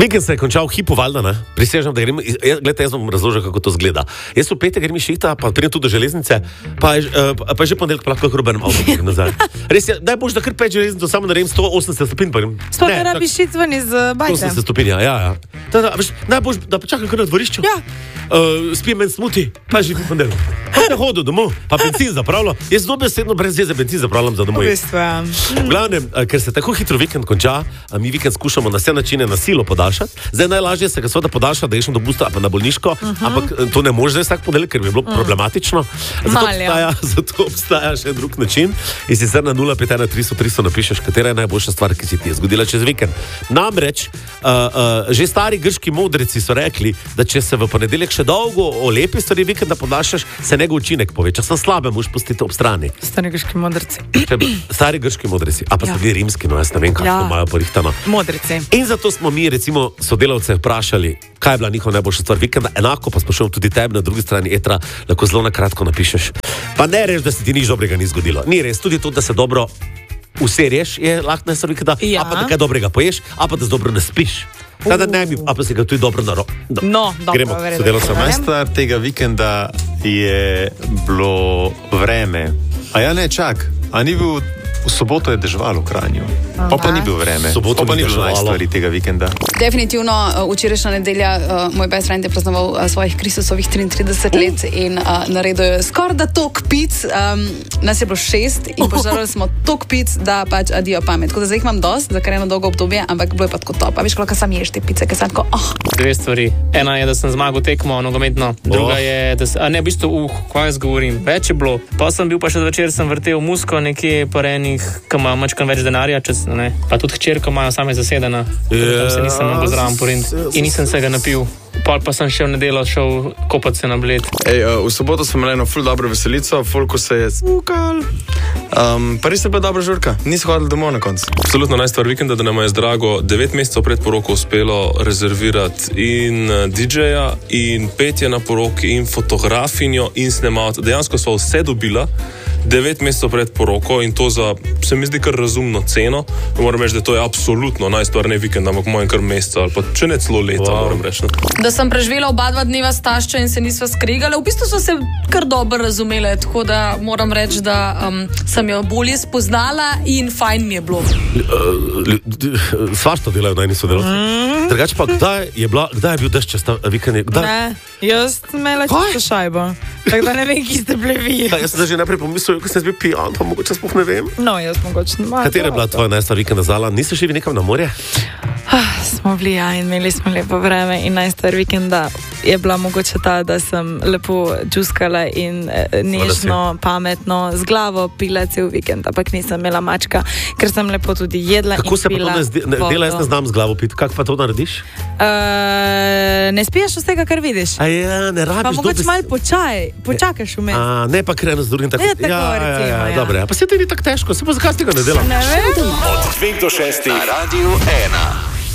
Vikend se je končal v hipu, valjda, ne? Prisežem, da grem, gledajte, jaz vam razložim, kako to zgleda. Jaz v petek grem šihta, pa pridem tudi do železnice, pa je že ponedeljek, pa lahko hrubenem avto grem nazaj. Res je, daj boš, da kar 5 železnico, samo naredim 180 stopinj, pa grem. Sploh ne rabiš iti ven iz bajke. 180 stopinj, ja. Najboljš, da počakam kar na dvorišču. Ja. Spijem en smuti, pa že v ponedeljek. Pa ne hodim domov, pa benzin zapravljam. Jaz dobesedno brez veze benzin zapravljam za domov. V glavnem, ker se tako hitro vikend konča, mi vikend skušamo na vse načine na silo podaljšati. Zdaj najlažje se ga seveda podaljša, da greš do busta pa na bolniško, ampak to ne moreš zdaj vsak ponedeljek, ker bi bilo problematično. Zato obstaja še drug način. In sicer na 051 300 napišeš, katera je najboljša stvar, ki si ti je zgodila čez vikend. Namreč, že stari grški modreci so rekli, da če se v ponedeljek še dolgo o lepi stvari vikenda podaljšaš, se njegov učinek poveča. Sem slabe, moš pustiti ob strani. Stari grški modreci. Stari grški modreci. A pa so bili rimski, no jaz ne vem, kako imajo porihtano. Modreci. In zato smo mi, recimo, sodelavce vprašali, kaj je bila njihova najboljša stvar vikenda. Enako pa sprašujem tudi tebi na drugi strani etra, lahko zelo na kratko napišeš. Pa ne reš, da se ti nič dobrega ni zgodilo. Ni res, tudi to, da se dobro userješ, je lahko najstvar vikenda, a pa da kaj dobrega poješ, a pa da dobro ne spiš. Tada ne bi, a pa se ga tudi dobro Gremo, sodelavce. Najstvar tega vikenda je bilo vreme. A ja ne, čak, a ni bil v soboto je deževalo v Kranju. Pa ni bil vreme. Soboto pa ni bilo najstvari tega vikenda. Definitivno včerajšnja nedelja moj best friend je praznoval svojih Kristusovih 33 let in naredil je skoraj da tok pic. Nas je bilo 6 in požarali smo tok pic, da pač adijo pamet. Tako da zdaj jih imam dost, za kar eno dolgo obdobje, ampak bilo je pa tako top. A veš, koliko sam ješ te pice, ker sem tako, Dve stvari. Ena je, da sem zmagal tekmo nogometno. Druga je, da v bistvu, kaj jaz govorim, več je bilo. Pa sem bil pa še zvečer, sem vrtel musko nekje porenih, ki imajo mačkam več denarja, pa tudi hčerko imajo same zasedena. Tam se nisem mogel zraven porint in nisem se ga napil. Pa sem še v nedeljo šel kopat se na Bled. V soboto smo imeli eno ful dobro veselico, folko se je smukal. Pa res je bila dobra žurka, nisi hodil domov na koncu. Absolutno najstvar vikenda, da nam je z Drago 9 mesecev pred poroko uspelo rezervirati in DJ-ja, in petje na poroki, in fotografinjo, in snemalca. Dejansko sva vse dobila 9 mesecev pred poroko in to za, se mi zdi, kar razumno ceno. Moram reči, da to je absolutno najstvar ne vikenda, ampak mojem kar meseca ali pa če ne celo leta, moram reči. Da sem preživela oba 2 dneva s taščo in se nisva skregala. V bistvu so se kar dobro razumele, tako da moram reči, da sem jo bolje spoznala in fajn mi je bilo. Svašta delajo najni sodelavci. Drugače pa, kdaj je bil dež čez ta vikend? Ne, jaz imela čisto šajbo. Tako da ne vem, ki ste bili vi. Jaz sem že najprej pomislil, ko sem bil pijan, pa mogoče sploh ne vem. No, jaz mogoče ne vem. Katera je bila tvoja najstvar vikenda zala? Niste šli nekam na morje? Smo bili, ja, in imeli smo lepo vreme in najstvar vikenda je bila mogoče ta, da sem lepo džuskala in nežno, pametno, z glavo pila cel vikend, ampak nisem imela mačka, ker sem lepo tudi jedla kako in pila vodo. Kako se pa to ne dela, jaz ne znam z glavo piti, kako pa to narediš? Ne spiješ vsega, kar vidiš. A ja, ne rabiš. Pa mogoče malo počakaš vmes. Ne pa krenu z drugim tako. Ne, tako recimo, ja. Dobre, pa se to ni tako težko, se pa zakaj tega ne delam? Ne vem. Od 2 do 6 na Radio 1.